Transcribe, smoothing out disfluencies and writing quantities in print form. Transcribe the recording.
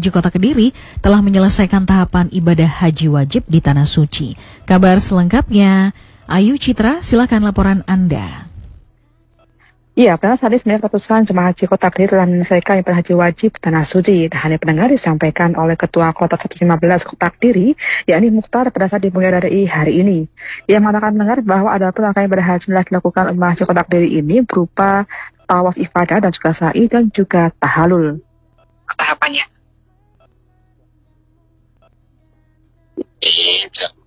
Haji Kota Kediri telah menyelesaikan tahapan ibadah haji wajib di Tanah Suci. Kabar selengkapnya, Ayu Citra, silakan laporan Anda. Iya, benar tadi sebenarnya ratusan jemaah haji Kota Kediri telah menyelesaikan ibadah haji wajib Tanah Suci. Hanya pendengar disampaikan oleh Ketua Kloter 115 Kota Kediri, yakni Mukhtar pada saat dimulai dari hari ini. Ia mengatakan pendengar bahwa ada pun rangkaian ibadah haji yang dilakukan jemaah haji Kota Kediri ini berupa tawaf ifadah dan juga sa'i dan juga tahalul. Tahapannya.